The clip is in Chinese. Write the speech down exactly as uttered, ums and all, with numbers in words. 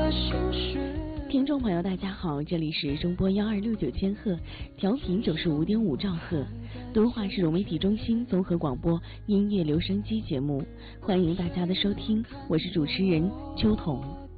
听众朋友大家好，这里是中波幺二六九千赫，调频九十五点五兆赫，敦化市融媒体中心综合广播音乐留声机节目，欢迎大家的收听，我是主持人秋彤。